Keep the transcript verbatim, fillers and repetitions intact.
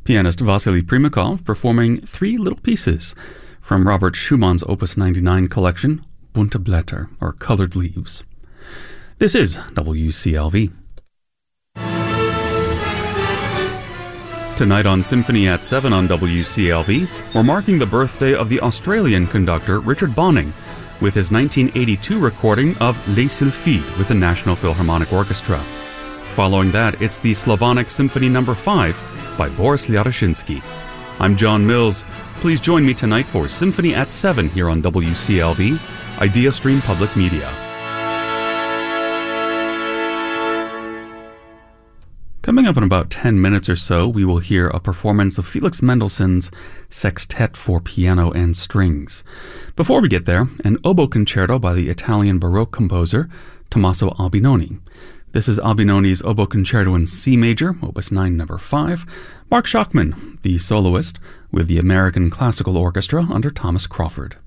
Pianist Vasily Primakov performing three little pieces from Robert Schumann's Opus ninety-nine collection, Bunte Blätter, or Colored Leaves. This is W C L V. Tonight on Symphony at seven on W C L V, we're marking the birthday of the Australian conductor Richard Bonynge with his nineteen eighty-two recording of Les Sylphides with the National Philharmonic Orchestra. Following that, it's the Slavonic Symphony Number five by Boris Lyaroshinsky. I'm John Mills. Please join me tonight for Symphony at seven here on W C L V, IdeaStream Public Media. Coming up in about ten minutes or so, we will hear a performance of Felix Mendelssohn's Sextet for Piano and Strings. Before we get there, an oboe concerto by the Italian Baroque composer Tommaso Albinoni. This is Albinoni's Oboe Concerto in C major, Opus nine number five. Mark Schachmann, the soloist, with the American Classical Orchestra under Thomas Crawford.